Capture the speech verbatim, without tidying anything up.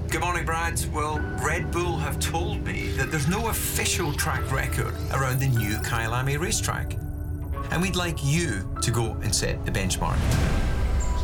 Good morning, Brad. Well, Red Bull have told me that there's no official track record around the new Kyalami racetrack. And we'd like you to go and set the benchmark.